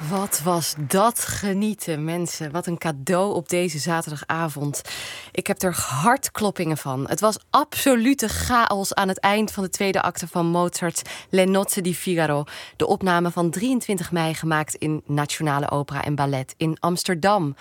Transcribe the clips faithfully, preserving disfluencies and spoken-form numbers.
Wat was dat genieten, mensen. Wat een cadeau op deze zaterdagavond. Ik heb er hartkloppingen van. Het was absolute chaos aan het eind van de tweede acte van Mozart's Le Nozze di Figaro. De opname van drieëntwintig mei gemaakt in Nationale Opera en Ballet in Amsterdam.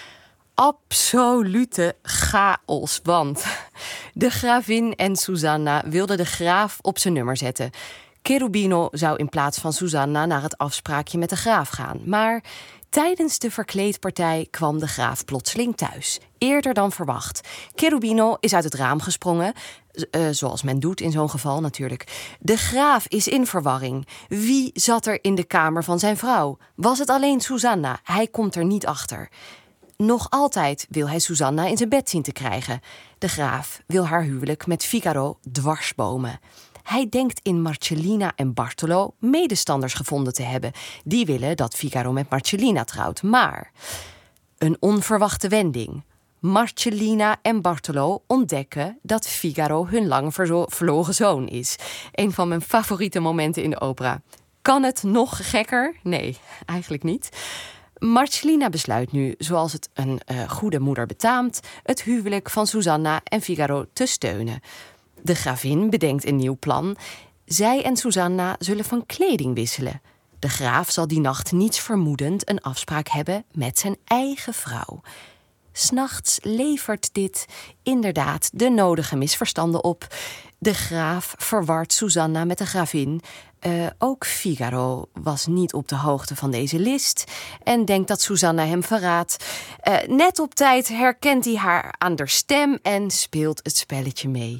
Absolute chaos, want de gravin en Susanna wilden de graaf op zijn nummer zetten. Cherubino zou in plaats van Susanna naar het afspraakje met de graaf gaan. Maar tijdens de verkleedpartij kwam de graaf plotseling thuis. Eerder dan verwacht. Cherubino is uit het raam gesprongen. Uh, zoals men doet in zo'n geval natuurlijk. De graaf is in verwarring. Wie zat er in de kamer van zijn vrouw? Was het alleen Susanna? Hij komt er niet achter. Nog altijd wil hij Susanna in zijn bed zien te krijgen. De graaf wil haar huwelijk met Figaro dwarsbomen. Hij denkt in Marcellina en Bartolo medestanders gevonden te hebben. Die willen dat Figaro met Marcellina trouwt. Maar een onverwachte wending. Marcellina en Bartolo ontdekken dat Figaro hun lang verzo- verloren zoon is. Een van mijn favoriete momenten in de opera. Kan het nog gekker? Nee, eigenlijk niet. Marcellina besluit nu, zoals het een uh, goede moeder betaamt, het huwelijk van Susanna en Figaro te steunen. De gravin bedenkt een nieuw plan. Zij en Susanna zullen van kleding wisselen. De graaf zal die nacht niets vermoedend een afspraak hebben met zijn eigen vrouw. 'S Nachts levert dit inderdaad de nodige misverstanden op. De graaf verwart Susanna met de gravin. Uh, ook Figaro was niet op de hoogte van deze list en denkt dat Susanna hem verraadt. Uh, net op tijd herkent hij haar aan haar stem en speelt het spelletje mee.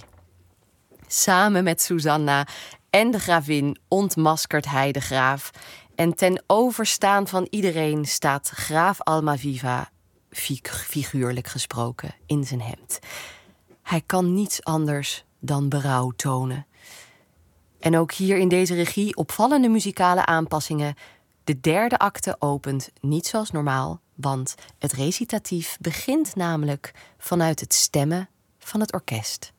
Samen met Susanna en de gravin ontmaskert hij de graaf. En ten overstaan van iedereen staat graaf Almaviva, figuurlijk gesproken, in zijn hemd. Hij kan niets anders dan berouw tonen. En ook hier in deze regie opvallende muzikale aanpassingen. De derde acte opent niet zoals normaal, want het recitatief begint namelijk vanuit het stemmen van het orkest.